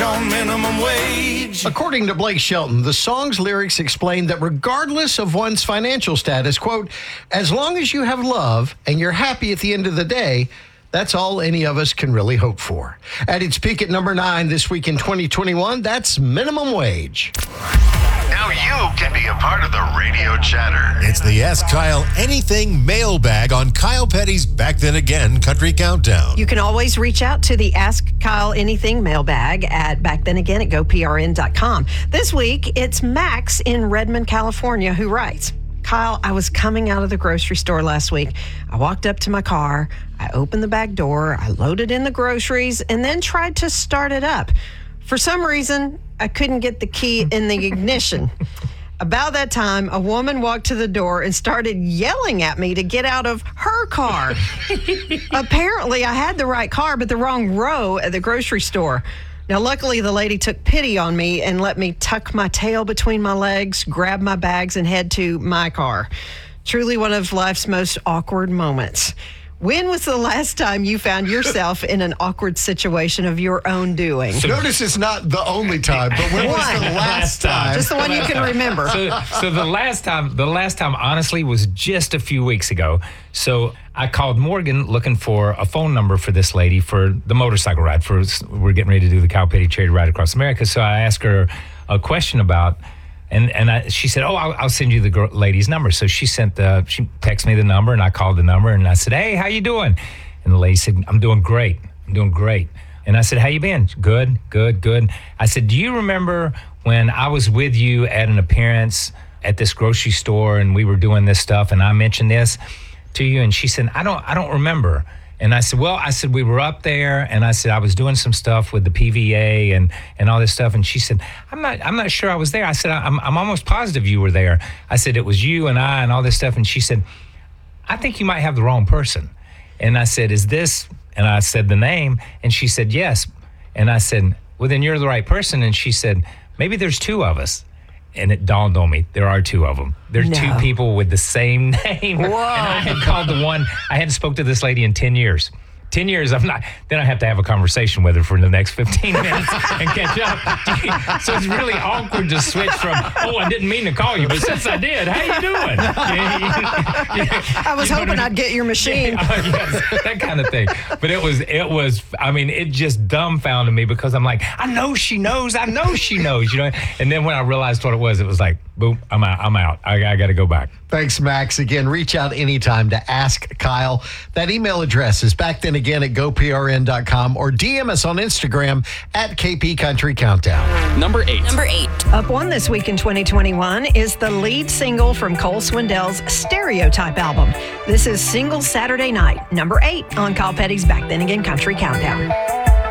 on minimum wage. According to Blake Shelton, the song's lyrics explain that regardless of one's financial status, quote, as long as you have love and you're happy at the end of the day, that's all any of us can really hope for. At its peak at number 9 this week in 2021, that's Minimum Wage. Now you can be a part of the radio chatter. It's the Ask Kyle Anything mailbag on Kyle Petty's Back Then Again Country Countdown. You can always reach out to the Ask Kyle Anything mailbag at backthenagain@goprn.com. This week, it's Max in Redmond, California, who writes, Kyle, I was coming out of the grocery store last week. I walked up to my car. I opened the back door. I loaded in the groceries and then tried to start it up. For some reason, I couldn't get the key in the ignition. About that time, a woman walked to the door and started yelling at me to get out of her car. Apparently, I had the right car, but the wrong row at the grocery store. Now, luckily, the lady took pity on me and let me tuck my tail between my legs, grab my bags, and head to my car. Truly one of life's most awkward moments. When was the last time you found yourself in an awkward situation of your own doing? Notice it's not the only time, but when was the last time? Just the one you can remember. So the last time, honestly, was just a few weeks ago. So I called Morgan looking for a phone number for this lady for the motorcycle ride. We're getting ready to do the Kyle Petty Charity Ride Across America. So I asked her a question about, she said, "Oh, I'll send you the lady's number." So she texted me the number, and I called the number, and I said, "Hey, how you doing?" And the lady said, "I'm doing great. I'm doing great." And I said, "How you been?" "Good, good, good." I said, "Do you remember when I was with you at an appearance at this grocery store, and we were doing this stuff, and I mentioned this to you?" And she said, I don't remember. And I said, we were up there, and I said, I was doing some stuff with the PVA and all this stuff. And she said, I'm not sure I was there. I said, I'm almost positive you were there. I said, it was you and I and all this stuff. And she said, I think you might have the wrong person. And I said, is this? And I said the name, and she said, yes. And I said, well, then you're the right person. And she said, maybe there's two of us. And it dawned on me, there are two of them. There's two people with the same name. Whoa. And I had called the one, I hadn't spoke to this lady in 10 years. 10 years, then I have to have a conversation with her for the next 15 minutes and catch up. So it's really awkward to switch from, I didn't mean to call you, but since I did, how you doing? I was hoping I'd get your machine. Yes, that kind of thing. But it just dumbfounded me because I'm like, I know she knows, you know? And then when I realized what it was like, boom, I'm out. I got to go back. Thanks, Max. Again, reach out anytime to Ask Kyle. That email address is backthenagain@goprn.com or DM us on Instagram at KP Country Countdown. Number 8. Up one this week in 2021 is the lead single from Cole Swindell's Stereotype album. This is Single Saturday Night, number 8 on Kyle Petty's Back Then Again Country Countdown.